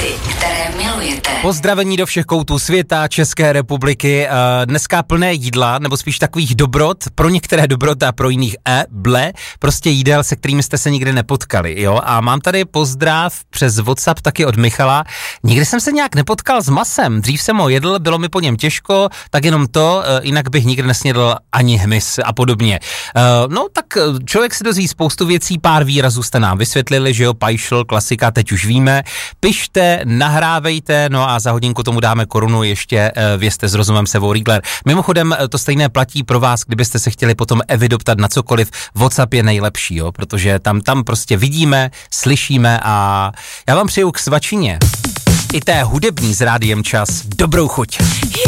Věci, které milujete. Pozdravení do všech koutů světa, České republiky. Dneska plné jídla, nebo spíš takových dobrot, pro některé dobrota, pro jiných ble, prostě jídel, se kterými jste se nikdy nepotkali, jo. A mám tady pozdrav přes WhatsApp taky od Michala. Nikdy jsem se nějak nepotkal s masem, dřív jsem ho jedl, bylo mi po něm těžko, tak jenom to, jinak bych nikdy nesnědl ani hmyz a podobně. No tak člověk se dozví spoustu věcí, pár výrazů jste nám vysvětlili, že jo, pajšl, klasika, teď už víme. Pište, nahrávejte, no a za hodinku tomu dáme korunu, ještě vězte s rozumem Sevou Riegler. Mimochodem to stejné platí pro vás, kdybyste se chtěli potom doptat na cokoliv, WhatsApp je nejlepší, jo, protože tam prostě vidíme, slyšíme a já vám přeju k svačině i té hudební s Rádiem Čas dobrou chuť.